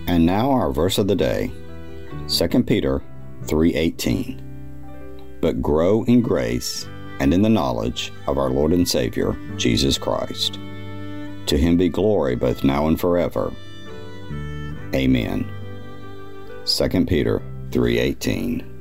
And now our verse of the day, 2 Peter 3:18. But grow in grace and in the knowledge of our Lord and Savior, Jesus Christ. To him be glory both now and forever. Amen. 2 Peter 3:18.